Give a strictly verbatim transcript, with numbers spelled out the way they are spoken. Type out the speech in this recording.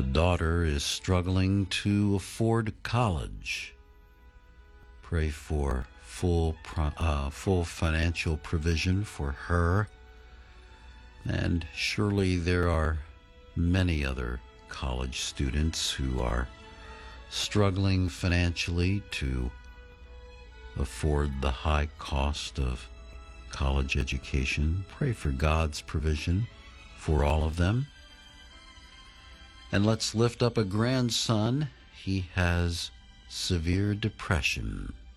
daughter is struggling to afford college. Pray for full, uh, full financial provision for her. And surely there are many other college students who are struggling financially to afford the high cost of college education. Pray for God's provision for all of them. And let's lift up a grandson. He has severe depression.